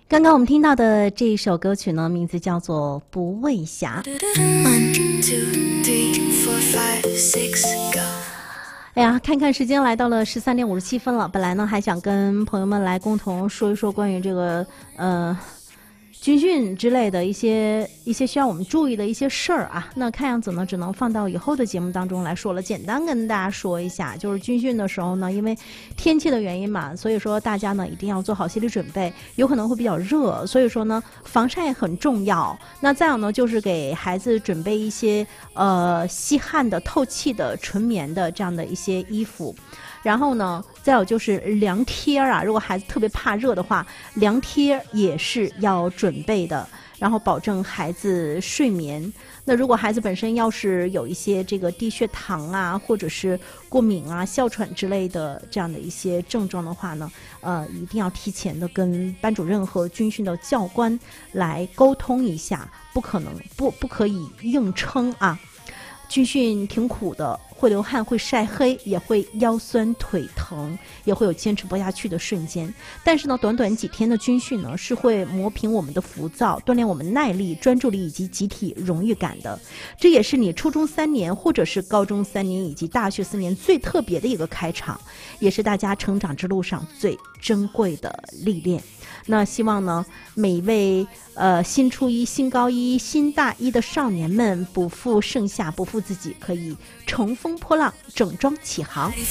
刚刚我们听到的这一首歌曲呢，名字叫做《不畏侠》。哎呀，看看时间来到了13点57分了。本来呢还想跟朋友们来共同说一说关于这个军训之类的一些需要我们注意的一些事儿啊，那看样子呢只能放到以后的节目当中来说了。简单跟大家说一下，就是军训的时候呢，因为天气的原因嘛，所以说大家呢一定要做好心理准备，有可能会比较热，所以说呢防晒很重要。那再有呢就是给孩子准备一些吸汗的、透气的、纯棉的这样的一些衣服。然后呢再有就是凉贴啊，如果孩子特别怕热的话，凉贴也是要准备的，然后保证孩子睡眠。那如果孩子本身要是有一些这个低血糖啊，或者是过敏啊、哮喘之类的这样的一些症状的话呢，一定要提前的跟班主任和军训的教官来沟通一下，不可以硬撑啊。军训挺苦的，会流汗，会晒黑，也会腰酸腿疼，也会有坚持不下去的瞬间。但是呢，短短几天的军训呢，是会磨平我们的浮躁，锻炼我们耐力、专注力以及集体荣誉感的。这也是你初中3年，或者是高中3年以及大学4年最特别的一个开场，也是大家成长之路上最珍贵的历练。那希望呢，每一位新初一、新高一、新大一的少年们不负盛夏，不负自己，可以乘风破浪，整装起航。